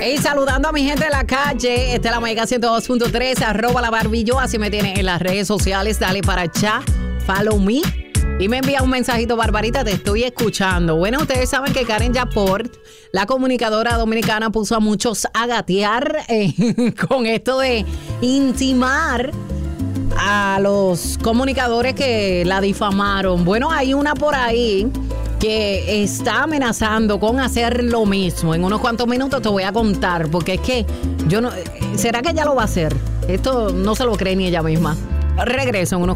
Y saludando a mi gente de la calle, esta es la Mega 102.3, @ la Barbillo, así me tienes en las redes sociales, dale para allá, follow me. Y me envía un mensajito, Barbarita, te estoy escuchando. Bueno, ustedes saben que Karen Yaport, la comunicadora dominicana, puso a muchos a gatear con esto de intimar a los comunicadores que la difamaron. Bueno, hay una por ahí que está amenazando con hacer lo mismo. En unos cuantos minutos te voy a contar, porque es que yo no... ¿Será que ella lo va a hacer? Esto no se lo cree ni ella misma. Regreso en unos